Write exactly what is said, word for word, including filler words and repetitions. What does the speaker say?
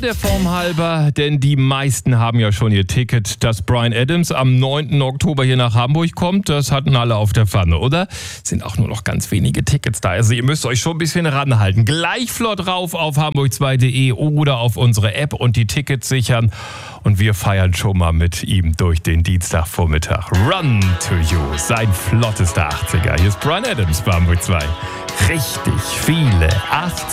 der Form halber, denn die meisten haben ja schon ihr Ticket, dass Bryan Adams am neunten Oktober hier nach Hamburg kommt. Das hatten alle auf der Pfanne, oder? Sind auch nur noch ganz wenige Tickets da. Also ihr müsst euch schon ein bisschen ranhalten. Gleich flott rauf auf hamburg zwei punkt de oder auf unsere App und die Tickets sichern. Und wir feiern schon mal mit ihm durch den Dienstagvormittag. Run to You, sein flottester achtziger. Hier ist Bryan Adams bei Hamburg zwei. Richtig viele achtziger.